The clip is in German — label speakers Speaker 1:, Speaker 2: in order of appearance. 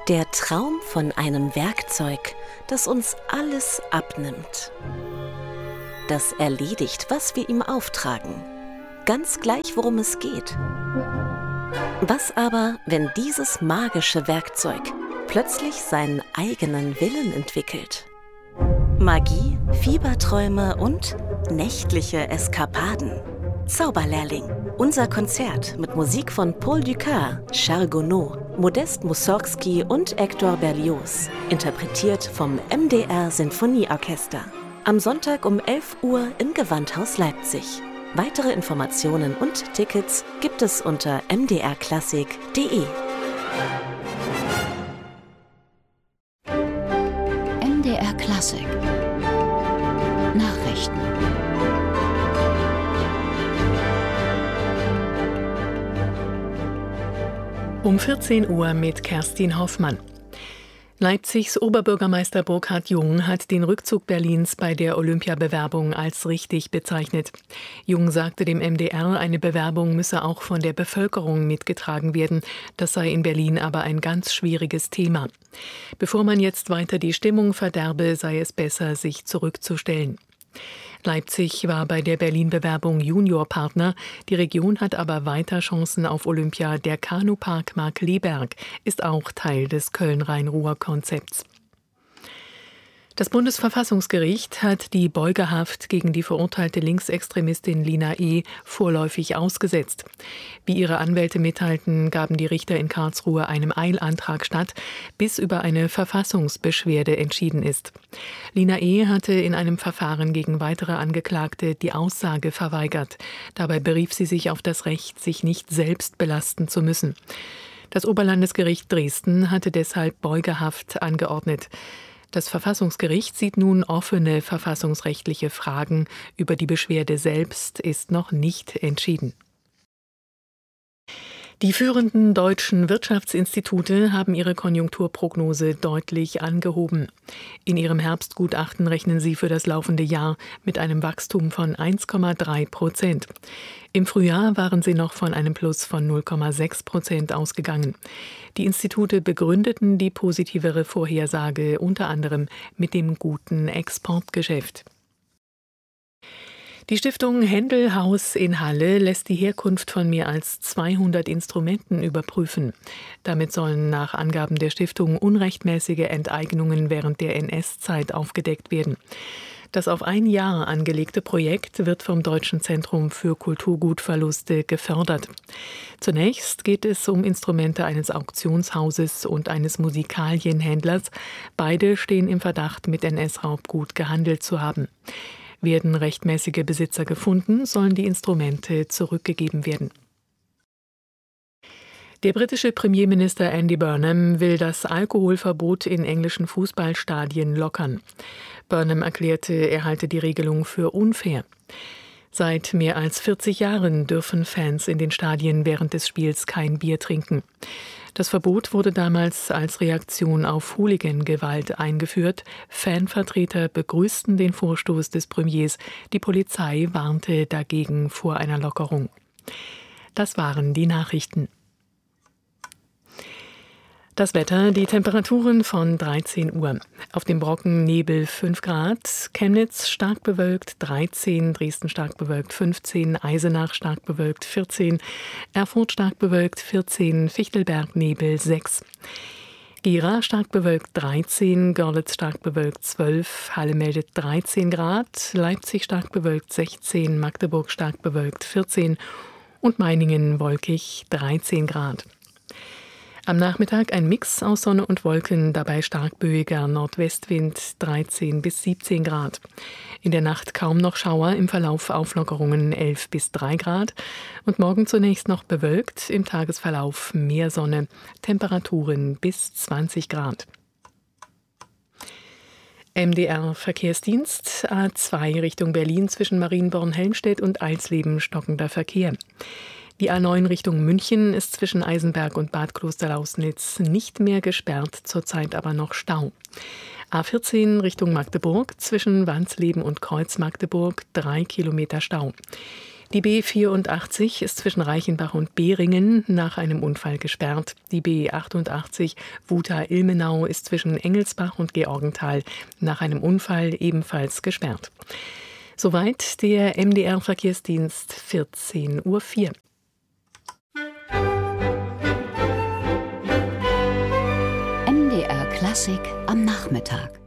Speaker 1: Der Traum von einem Werkzeug, das uns alles abnimmt. Das erledigt, was wir ihm auftragen. Ganz gleich, worum es geht. Was aber, wenn dieses magische Werkzeug plötzlich seinen eigenen Willen entwickelt? Magie, Fieberträume und nächtliche Eskapaden. Zauberlehrling. Unser Konzert mit Musik von Paul Dukas, Charles Gounod, Modest Mussorgsky und Hector Berlioz. Interpretiert vom MDR Sinfonieorchester. Am Sonntag um 11 Uhr im Gewandhaus Leipzig. Weitere Informationen und Tickets gibt es unter mdrklassik.de.
Speaker 2: MDR Klassik Nachrichten.
Speaker 3: Um 14 Uhr mit Kerstin Hoffmann. Leipzigs Oberbürgermeister Burkhard Jung hat den Rückzug Berlins bei der Olympiabewerbung als richtig bezeichnet. Jung sagte dem MDR, eine Bewerbung müsse auch von der Bevölkerung mitgetragen werden. Das sei in Berlin aber ein ganz schwieriges Thema. Bevor man jetzt weiter die Stimmung verderbe, sei es besser, sich zurückzustellen. Leipzig war bei der Berlin-Bewerbung Juniorpartner. Die Region hat aber weiter Chancen auf Olympia. Der Kanupark Markkleeberg ist auch Teil des Köln-Rhein-Ruhr-Konzepts. Das Bundesverfassungsgericht hat die Beugehaft gegen die verurteilte Linksextremistin Lina E. vorläufig ausgesetzt. Wie ihre Anwälte mitteilten, gaben die Richter in Karlsruhe einem Eilantrag statt, bis über eine Verfassungsbeschwerde entschieden ist. Lina E. hatte in einem Verfahren gegen weitere Angeklagte die Aussage verweigert. Dabei berief sie sich auf das Recht, sich nicht selbst belasten zu müssen. Das Oberlandesgericht Dresden hatte deshalb Beugehaft angeordnet. Das Verfassungsgericht sieht nun offene verfassungsrechtliche Fragen. Über die Beschwerde selbst ist noch nicht entschieden. Die führenden deutschen Wirtschaftsinstitute haben ihre Konjunkturprognose deutlich angehoben. In ihrem Herbstgutachten rechnen sie für das laufende Jahr mit einem Wachstum von 1,3%. Im Frühjahr waren sie noch von einem Plus von 0,6% ausgegangen. Die Institute begründeten die positivere Vorhersage unter anderem mit dem guten Exportgeschäft. Die Stiftung Händel Haus in Halle lässt die Herkunft von mehr als 200 Instrumenten überprüfen. Damit sollen nach Angaben der Stiftung unrechtmäßige Enteignungen während der NS-Zeit aufgedeckt werden. Das auf ein Jahr angelegte Projekt wird vom Deutschen Zentrum für Kulturgutverluste gefördert. Zunächst geht es um Instrumente eines Auktionshauses und eines Musikalienhändlers. Beide stehen im Verdacht, mit NS-Raubgut gehandelt zu haben. Werden rechtmäßige Besitzer gefunden, sollen die Instrumente zurückgegeben werden. Der britische Premierminister Andy Burnham will das Alkoholverbot in englischen Fußballstadien lockern. Burnham erklärte, er halte die Regelung für unfair. Seit mehr als 40 Jahren dürfen Fans in den Stadien während des Spiels kein Bier trinken. Das Verbot wurde damals als Reaktion auf Hooligan-Gewalt eingeführt. Fanvertreter begrüßten den Vorstoß des Premiers. Die Polizei warnte dagegen vor einer Lockerung. Das waren die Nachrichten. Das Wetter, die Temperaturen von 13 Uhr. Auf dem Brocken Nebel 5 Grad, Chemnitz stark bewölkt 13, Dresden stark bewölkt 15, Eisenach stark bewölkt 14, Erfurt stark bewölkt 14, Fichtelberg Nebel 6. Gera stark bewölkt 13, Görlitz stark bewölkt 12, Halle meldet 13 Grad, Leipzig stark bewölkt 16, Magdeburg stark bewölkt 14 und Meiningen wolkig 13 Grad. Am Nachmittag ein Mix aus Sonne und Wolken, dabei stark böiger Nordwestwind 13 bis 17 Grad. In der Nacht kaum noch Schauer, im Verlauf Auflockerungen 11 bis 3 Grad. Und morgen zunächst noch bewölkt, im Tagesverlauf mehr Sonne, Temperaturen bis 20 Grad. MDR Verkehrsdienst, A2 Richtung Berlin zwischen Marienborn-Helmstedt und Alsleben stockender Verkehr. Die A9 Richtung München ist zwischen Eisenberg und Bad Klosterlausnitz nicht mehr gesperrt, zurzeit aber noch Stau. A14 Richtung Magdeburg zwischen Wansleben und Kreuz Magdeburg 3 Kilometer Stau. Die B84 ist zwischen Reichenbach und Behringen nach einem Unfall gesperrt. Die B88 Wuta-Ilmenau ist zwischen Engelsbach und Georgenthal nach einem Unfall ebenfalls gesperrt. Soweit der MDR-Verkehrsdienst 14:04 Uhr.
Speaker 2: MDR Klassik am Nachmittag.